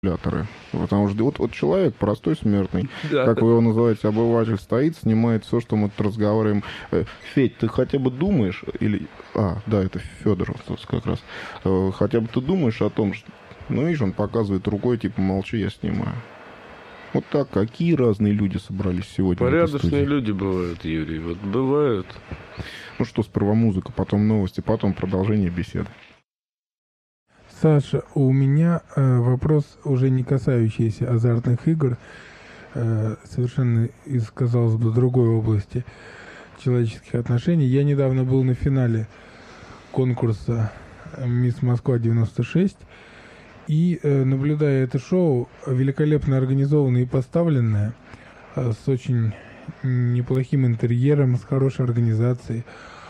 манипуляторы. Потому что вот человек, простой смертный, Да. как вы его называете, обыватель, стоит, снимает все, что мы тут разговариваем. Федь, ты хотя бы думаешь, или... да, это Федор как раз. Хотя бы ты думаешь о том, что... Ну, видишь, он показывает рукой, типа, молчи, я снимаю. Вот так, какие разные люди собрались сегодня в этой Порядочные студии. люди бывают, Юрий, вот бывают. Ну что, сперва музыка, потом новости, потом продолжение беседы. Саша, у меня вопрос, уже не касающийся азартных игр, совершенно из, казалось бы, другой области человеческих отношений. Я недавно был на финале конкурса «Мисс Москва-96», и, наблюдая это шоу, великолепно организованное и поставленное, с очень неплохим интерьером, с хорошей организацией,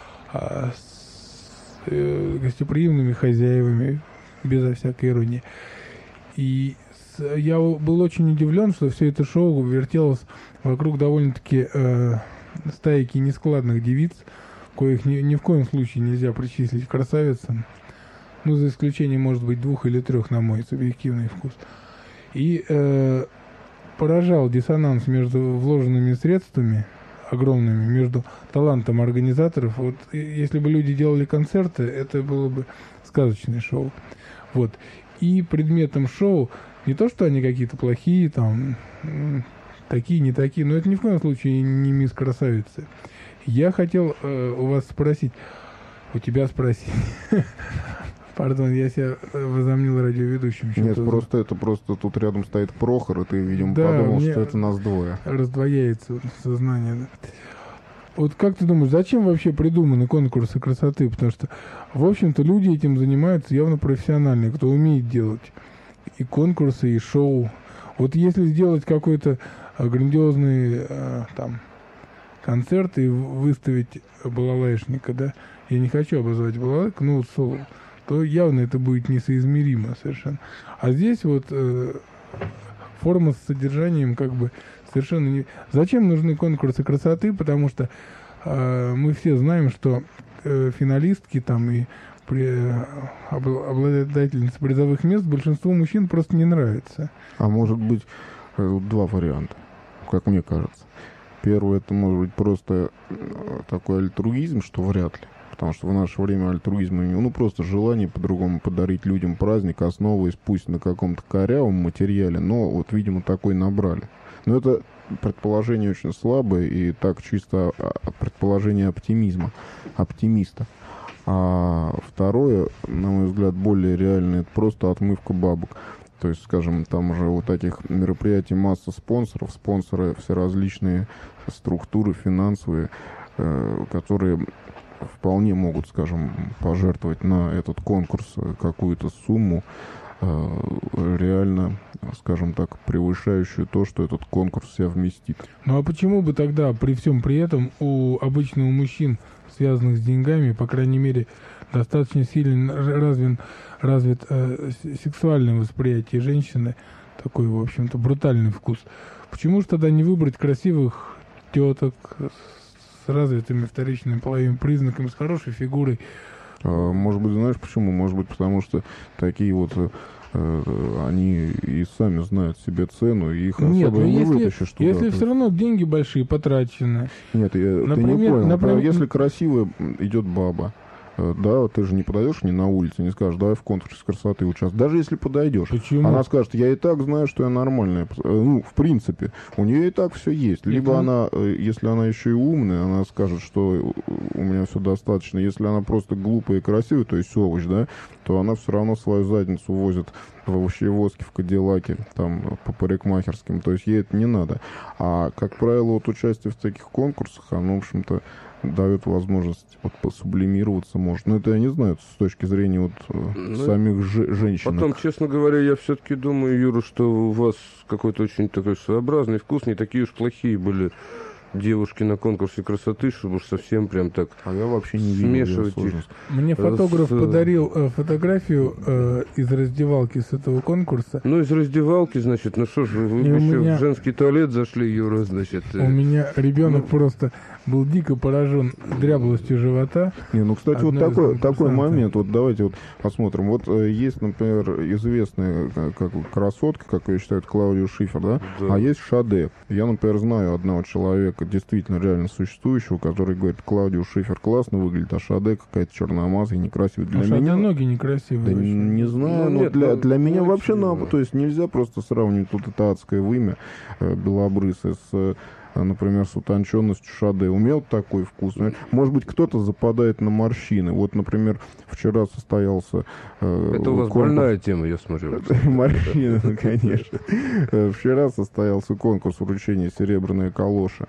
с гостеприимными хозяевами, безо всякой иронии. И я был очень удивлен, что все это шоу вертелось вокруг довольно-таки стайки нескладных девиц, коих ни в коем случае нельзя причислить к красавицам. Ну, за исключением, может быть, 2 или 3, на мой субъективный вкус. И поражал диссонанс между вложенными средствами огромными, между талантом организаторов. Вот если бы люди делали концерты, это было бы сказочное шоу. Вот. И предметом шоу не то, что они какие-то плохие, там, такие, не такие, но это ни в коем случае не мисс Красавицы. Я хотел у вас спросить, у тебя спросить. Пардон, я себя возомнил радиоведущим. Нет, просто тут рядом стоит Прохор, и ты, видимо, да, подумал, что это нас двое. Раздвояется сознание, да. Вот как ты думаешь, зачем вообще придуманы конкурсы красоты? Потому что, в общем-то, люди этим занимаются явно профессиональные, кто умеет делать и конкурсы, и шоу. Вот если сделать какой-то грандиозный там концерт и выставить балалайшника, да, я не хочу обозвать балалайку, ну вот соло, то явно это будет несоизмеримо совершенно. А здесь вот форма с содержанием как бы совершенно не... Зачем нужны конкурсы красоты? Потому что мы все знаем, что финалистки там и обладательницы призовых мест большинству мужчин просто не нравится. А может быть, два варианта, как мне кажется. Первый, это может быть просто такой альтруизм, что вряд ли. Потому что в наше время альтруизм, просто желание по-другому подарить людям праздник, основываясь пусть на каком-то корявом материале, но вот, видимо, такой набрали. Но это предположение очень слабое, и так чисто предположение оптимиста. А второе, на мой взгляд, более реальное, это просто отмывка бабок. То есть, скажем, там уже у таких мероприятий масса спонсоров, спонсоры все различные структуры финансовые, которые вполне могут, скажем, пожертвовать на этот конкурс какую-то сумму, реально, скажем так, превышающую то, что этот конкурс в себя вместит. Ну а почему бы тогда при всем при этом у обычного мужчин, связанных с деньгами, по крайней мере, достаточно сильно развит сексуальное восприятие женщины, такой, в общем-то, брутальный вкус, почему же тогда не выбрать красивых теток с развитыми вторичными половыми признаками, с хорошей фигурой? Может быть, знаешь почему? Может быть, потому что такие вот они и сами знают себе цену, и их особо не вытащишь туда. Если все равно деньги большие потрачены. Нет, ты не понял. Если красивая идет баба, да, ты же не подойдешь не на улице, не скажешь, давай в конкурсе красоты участвуй. Даже если подойдешь. Почему? Она скажет, я и так знаю, что я нормальная. Ну, в принципе, у нее и так все есть. Либо она, если она еще и умная, она скажет, что у меня все достаточно. Если она просто глупая и красивая, то есть овощ, да, то она все равно свою задницу возит в овощевозке, в Кадиллаке, там, по парикмахерским. То есть ей это не надо. А, как правило, вот участие в таких конкурсах, оно, в общем-то, дает возможность вот посублимироваться может. Но это я не знаю, с точки зрения вот самих женщин. Потом, честно говоря, я все-таки думаю, Юра, что у вас какой-то очень такой своеобразный вкус, не такие уж плохие были девушки на конкурсе красоты, чтобы уж совсем прям так А я вообще не видел смешивать их. сложность. Мне фотограф С- подарил фотографию из раздевалки с этого конкурса. Ну, из раздевалки, значит, ну что ж, вы И у еще меня- в женский туалет зашли, Юра, значит. У меня ребенок ну- просто был дико поражен дряблостью живота. Не, ну, кстати, вот Одна из такой конкурсантов. момент, вот давайте вот посмотрим. Вот есть, например, известная как красотка, как ее считают, Клаудия Шифер, да? Да. А есть Шаде. Я, например, знаю одного человека, действительно реально существующего, который говорит, Клаудио Шифер классно выглядит, а Шаде какая-то черномазая, некрасивая. Для Потому что меня... ноги некрасивые. Да очень. не знаю, Ну, но нет, для, ну, для меня вообще очень, то есть нельзя просто сравнивать вот это адское вымя белобрысое с, например, с утонченностью Шаде. У меня вот такой вкус. Может быть, кто-то западает на морщины. Вот, например, вчера состоялся Это у вас конкурс. больная тема, я смотрю. Морщины, ну, конечно. Вчера состоялся конкурс вручения «Серебряная калоша»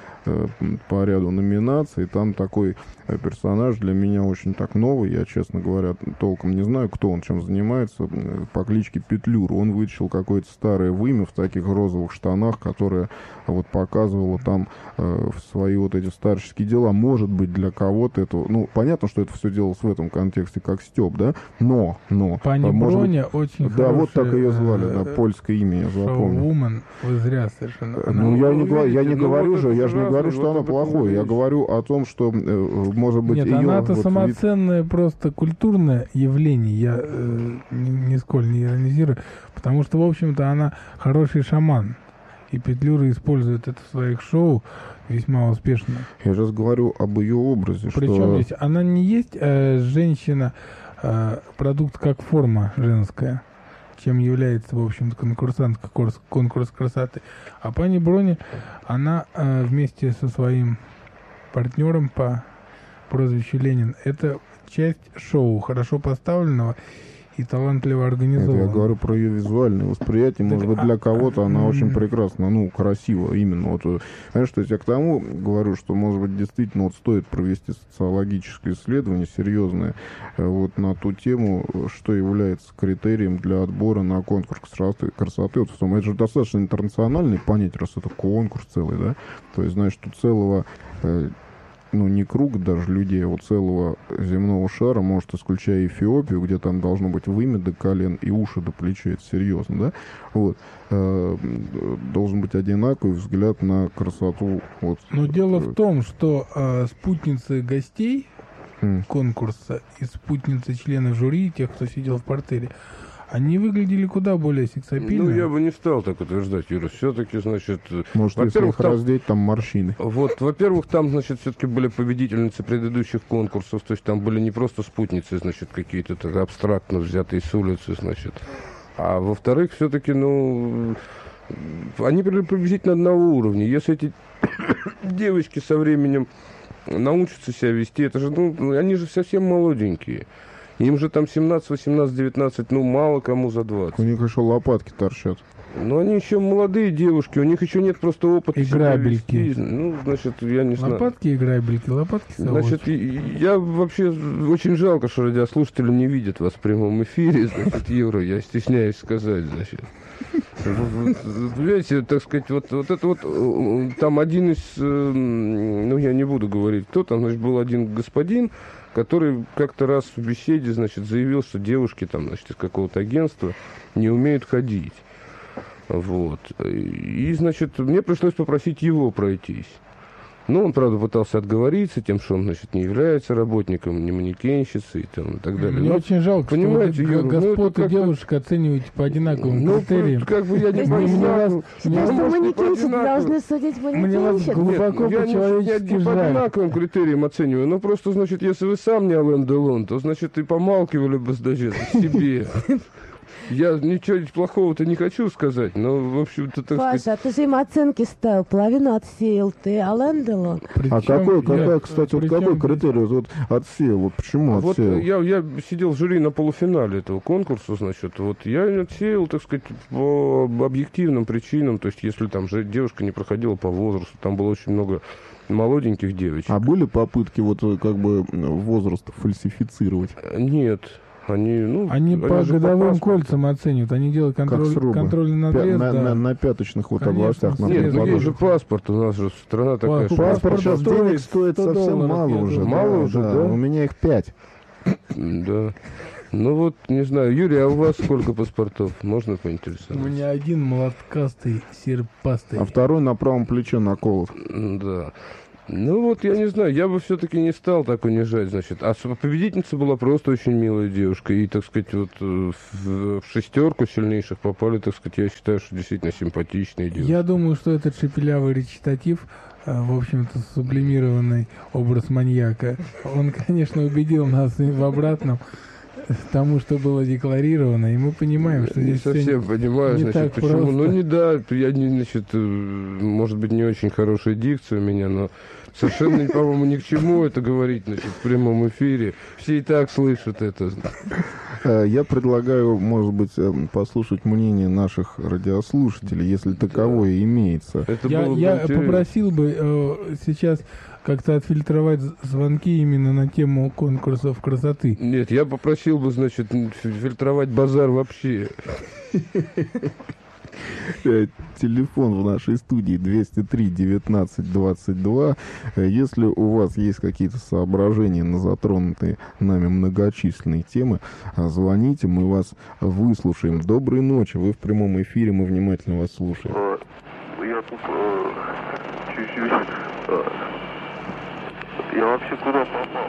по ряду номинаций. Там такой персонаж для меня очень так новый. Я, честно говоря, толком не знаю, кто он, чем занимается. По кличке Петлюр. Он вытащил какое-то старое вымя в таких розовых штанах, которое вот показывало там свои вот эти старческие дела. Может быть, для кого-то это... Ну, понятно, что это все делалось в этом контексте как стёб, да? Но Пани может быть, Броня очень да, вот так ее звали, хорошая, да, польское имя я запомнил. шоу-вумен. Вы зря совершенно. Она- Ну, я не, я не видите, ну, говорю вот же, это я же не разные, говорю, что вот она об этом плохое. Я речь. говорю о том, что, может быть, Нет, ее... она-то вот вид- самоценное просто культурное явление. Я нисколько не иронизирую. Потому что, в общем-то, она хороший шаман. И Петлюра использует это в своих шоу весьма успешно. Я сейчас говорю об ее образе, Причем что... здесь она не есть женщина, продукт как форма женская, чем является, в общем-то, конкурсантка конкурс красоты. А пани Броня, она вместе со своим партнером по прозвищу Ленин, это часть шоу, хорошо поставленного и талантливо Это организованного. я говорю про ее визуальное восприятие. Может быть, для кого-то она очень прекрасна, ну, красива именно. Вот, понимаешь, то есть я к тому говорю, что, может быть, действительно вот стоит провести социологическое исследование серьезное вот на ту тему, что является критерием для отбора на конкурс красоты. Вот в том, это же достаточно интернациональный понятие, раз это конкурс целый, да? То есть, значит, у целого... ну, не круг даже людей, а вот целого земного шара, может, исключая Эфиопию, где там должно быть вымя до колен и уши до плеча, это серьезно, да? Вот. Должен быть одинаковый взгляд на красоту. Вот. Но дело в том, что спутницы гостей М. конкурса и спутницы членов жюри, тех, кто сидел в портере, они выглядели куда более сексапильно. Ну, я бы не стал так утверждать, Юра. Все-таки, значит... Может, если во-первых, их там- раздеть, там морщины. Вот, во-первых, там, значит, все-таки были победительницы предыдущих конкурсов, то есть там были не просто спутницы, значит, какие-то так абстрактно взятые с улицы, значит. А во-вторых, все-таки, ну, они были приблизительно одного уровня. Если эти девочки со временем научатся себя вести, это же, ну, они же совсем молоденькие. Им же там 17, 18, 19, ну, мало кому за 20. У них еще лопатки торчат. Но они еще молодые девушки, у них еще нет просто опыта себя Играбельки. вести. Ну, значит, я не знаю. Лопатки и грабельки, лопатки Значит, я вообще очень жалко, что радиослушатели не видят вас в прямом эфире, значит, Юра, я стесняюсь сказать, значит. Понимаете, так сказать, вот это вот, там один из, ну, я не буду говорить, кто там, значит, был один господин, который как-то раз в беседе, значит, заявил, что девушки там, значит, из какого-то агентства не умеют ходить. Вот. И, значит, мне пришлось попросить его пройтись. Ну, он, правда, пытался отговориться тем, что он, значит, не является работником, не манекенщицей и, там, и так далее. Мне Но, очень жалко, понимаете, что Юра, вы ну, это господ и как-то- девушек оцениваете по одинаковым ну, критериям. как бы я не То есть Мне понимаю. вас- Что мне может, манекенщиц одинаково. должны судить Мне вас манекенщиц? глубоко Нет, я по-человечески не по жаль. одинаковым критериям оцениваю, но просто, значит, если вы сам не Ален Делон, то, значит, и помалкивали бы, значит, о себе. Я ничего плохого-то не хочу сказать, но, в общем-то, так сказать... Паша, а ты же им оценки ставил, половину отсеял ты, Ален Делон. А какой, кстати, вот какой причем критерий? Вот отсеял, вот почему Вот отсеял? я сидел в жюри на полуфинале этого конкурса, значит, вот я отсеял, так сказать, по объективным причинам, то есть если там же девушка не проходила по возрасту, там было очень много молоденьких девочек. А были попытки вот как бы возраст фальсифицировать? Нет. Они по же годовым паспорту. кольцам оценивают. Они делают контрольный надрез. На пяточных вот Конечно, областях. Нет, Нет, ну подожди. есть же паспорт, у нас же страна такая. Паспорт Паспорт сейчас стоит денег стоит $100, совсем я мало думаю. уже. Мало уже, да? У меня их 5. Да. Ну вот, не знаю. Юрий, а у вас сколько паспортов? Можно У поинтересоваться? меня один молоткастый, серпастый. А второй на правом плече наколот. Да. Ну вот, я не знаю, я бы все-таки не стал так унижать, значит. А победительница была просто очень милая девушка. И, так сказать, вот в шестерку сильнейших попали, так сказать, я считаю, что действительно симпатичные девушки. Я думаю, что этот шепелявый речитатив, в общем-то, сублимированный образ маньяка, он, конечно, убедил нас и в обратном тому, что было декларировано, и мы понимаем, что Не здесь всё совсем понимаю, не значит, так почему. просто. Ну, не да, я не, значит, может быть, не очень хорошая дикция у меня, но совершенно, по-моему, ни к чему это говорить, значит, в прямом эфире. Все и так слышат это. Я предлагаю, может быть, послушать мнение наших радиослушателей, если таковое имеется. Это Я, было бы я интересно. попросил бы сейчас как-то отфильтровать звонки именно на тему конкурсов красоты. Нет, я попросил бы, значит, фильтровать базар вообще. Телефон в нашей студии 203-19-22. Если у вас есть какие-то соображения на затронутые нами многочисленные темы, звоните, мы вас выслушаем. Доброй ночи, вы в прямом эфире, мы внимательно вас слушаем. Я тут чуть-чуть... Я вообще куда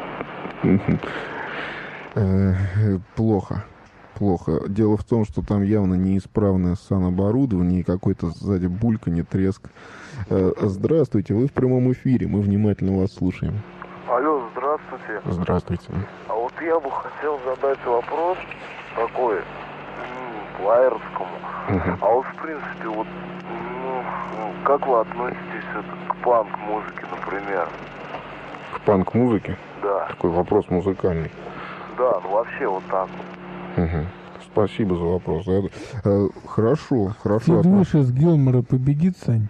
попал? Плохо. Дело в том, что там явно неисправное саноборудование и какой-то сзади бульканье, треск. Здравствуйте, вы в прямом эфире, мы внимательно вас слушаем. Алло, здравствуйте. Здравствуйте. А вот я бы хотел задать вопрос такой, Лаерскому. А вот в принципе, вот, как вы относитесь к панк-музыке, например? К панк-музыке? Да. Такой вопрос музыкальный. Да, ну вообще вот так вот. Спасибо за вопрос. Хорошо. Сид Вишес Гилмора победит, Сань?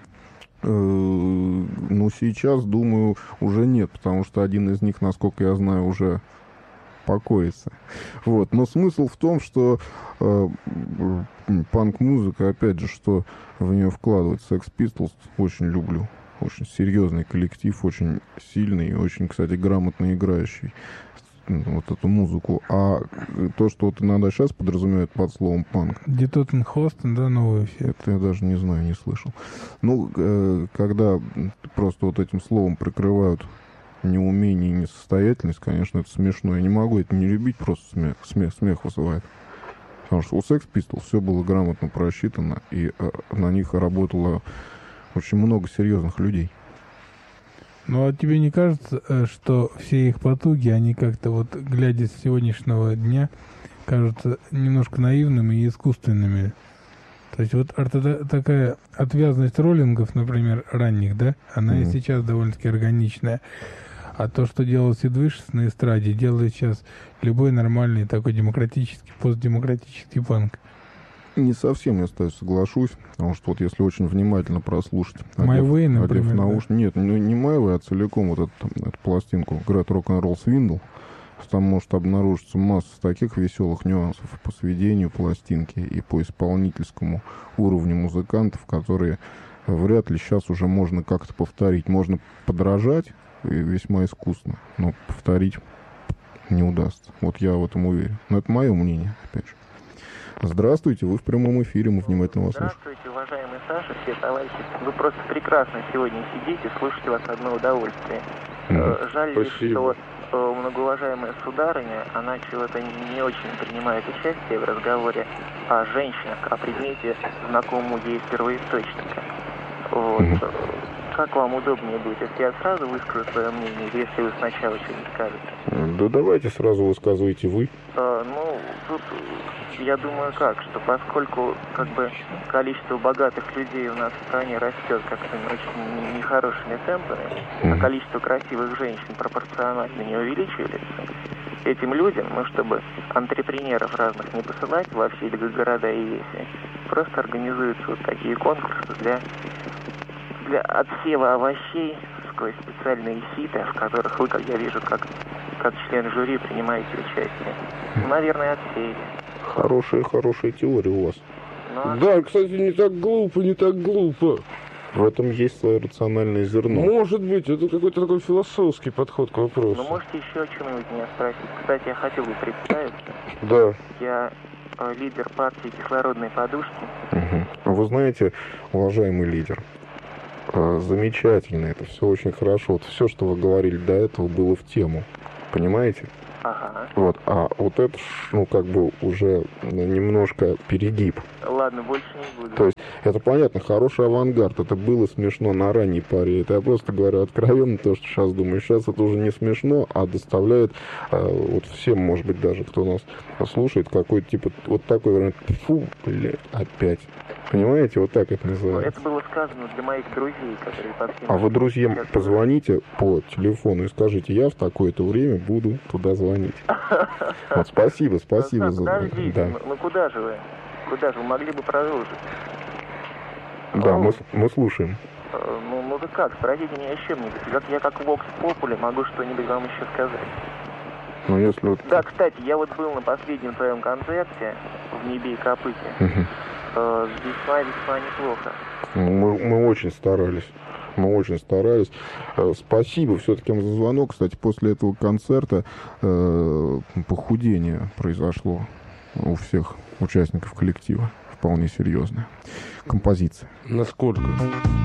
Ну, сейчас, думаю, уже нет, потому что один из них, насколько я знаю, уже покоится. Вот. Но смысл в том, что панк-музыка, опять же, что в нее вкладывать. Sex Pistols очень люблю. Очень серьезный коллектив, очень сильный и очень, кстати, грамотно играющий вот эту музыку. А то, что вот иногда сейчас подразумевает под словом панк, Детотен Хостен, да, новые все. это я даже не знаю, не слышал. Ну, когда просто вот этим словом прикрывают неумение и несостоятельность, конечно, это смешно. Я не могу это не любить, просто смех вызывает. Потому что у Sex Pistols все было грамотно просчитано, и на них работало очень много серьезных людей. Ну, а тебе не кажется, что все их потуги, они как-то вот, глядя с сегодняшнего дня, кажутся немножко наивными и искусственными? То есть вот такая отвязность роллингов, например, ранних, да, она и сейчас довольно-таки органичная. А то, что делал Сид Вишес на эстраде, делает сейчас любой нормальный такой демократический, постдемократический панк. Не совсем я с тобой соглашусь, потому что вот если очень внимательно прослушать... My Way, например, Нет, не My Way, а целиком вот эту пластинку Great Rock'n'Roll Swindle, там может обнаружиться масса таких веселых нюансов по сведению пластинки и по исполнительскому уровню музыкантов, которые вряд ли сейчас уже можно как-то повторить. Можно подражать, и весьма искусно, но повторить не удастся. Вот я в этом уверен. Но это мое мнение, опять же. Здравствуйте, вы в прямом эфире, мы внимательно вас слушаем. Здравствуйте, уважаемый Саша, все товарищи. Вы просто прекрасно сегодня сидите, слушайте вас одно удовольствие. Жаль лишь, Спасибо. что многоуважаемая сударыня, она чего-то не очень принимает участие в разговоре о женщинах, о предмете, знакомому ей из первоисточника. Вот. Как вам удобнее будет, если я сразу выскажу свое мнение, или если вы сначала что-нибудь скажете? Да давайте сразу высказывайте вы. Тут я думаю что поскольку как бы количество богатых людей у нас в стране растет как-то очень нехорошими темпами, а количество красивых женщин пропорционально не увеличивается, этим людям, чтобы антрепренеров разных не посылать во все города и веси, просто организуются вот такие конкурсы для отсева овощей сквозь специальные ситы, в которых вы, как я вижу, как член жюри принимаете участие. Ну, наверное, отсеяли. Хорошая теория у вас. Ну, а Да, кстати, не так глупо. В этом есть свое рациональное зерно. Может быть, это какой-то такой философский подход к вопросу. ну, можете еще о чем-нибудь меня спросить. Кстати, я хотел бы представиться. Да. Я лидер партии «Кислородной подушки». Вы знаете, уважаемый лидер, замечательно, это все очень хорошо. Вот все, что вы говорили до этого, было в тему. Понимаете? Ага. Вот, а вот это, ну, как бы уже немножко перегиб. Ладно, больше не буду. То есть, это понятно, хороший авангард, это было смешно на ранней паре. Это я просто говорю откровенно то, что сейчас думаю. Сейчас это уже не смешно, а доставляет вот всем, может быть, даже кто нас слушает, какой-то типа вот такой вариант. Фу, блядь, опять. Понимаете, вот так это Ну, называется. это было сказано для моих друзей, которые по всем... А вы друзьям позвоните по телефону и скажите, я в такое-то время буду туда звонить. Вот, спасибо Подождите, за... ну куда же вы? Куда же? Вы могли бы продолжить. Да, мы слушаем. Ну вы как, спросите меня еще мне. Я как Vox Populi могу что-нибудь вам еще сказать. Ну, если вот... Да, кстати, я вот был на последнем твоем концерте в «Небе и копыте». Весьма неплохо. Мы очень старались. Спасибо все-таки за звонок. Кстати, после этого концерта похудение произошло у всех участников коллектива. Вполне серьезная композиция. Насколько?